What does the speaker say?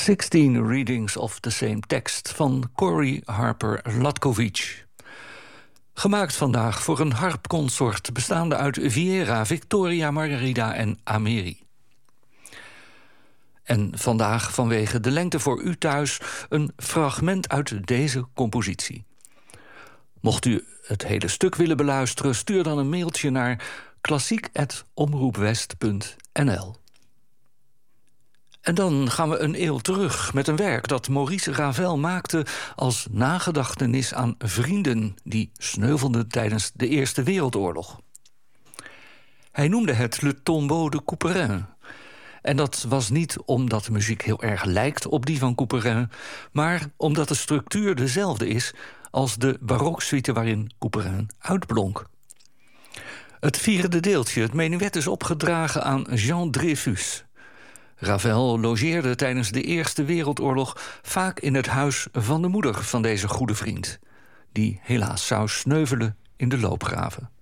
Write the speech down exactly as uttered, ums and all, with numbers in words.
Sixteen Readings of the Same Text van Corey Harper Latkovich. Gemaakt vandaag voor een harpconsort bestaande uit Viera, Victoria, Margarida en Ameri. En vandaag vanwege de lengte voor u thuis een fragment uit deze compositie. Mocht u het hele stuk willen beluisteren, stuur dan een mailtje naar klassiek apenstaartje omroepwest punt n l. En dan gaan we een eeuw terug met een werk dat Maurice Ravel maakte als nagedachtenis aan vrienden die sneuvelden tijdens de Eerste Wereldoorlog. Hij noemde het Le Tombeau de Couperin. En dat was niet omdat de muziek heel erg lijkt op die van Couperin, maar omdat de structuur dezelfde is als de baroksuite waarin Couperin uitblonk. Het vierde deeltje, het menuet, is opgedragen aan Jean Dreyfus. Ravel logeerde tijdens de Eerste Wereldoorlog vaak in het huis van de moeder van deze goede vriend, die helaas zou sneuvelen in de loopgraven.